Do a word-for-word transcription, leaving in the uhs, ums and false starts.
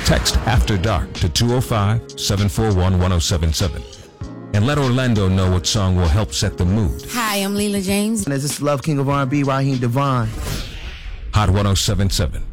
Text After Dark to two oh five, seven four one, one oh seven seven. And let Orlando know what song will help set the mood. Hi, I'm Leela James. And this is Love King of R and B, Raheem Devon. Hot one oh seven seven.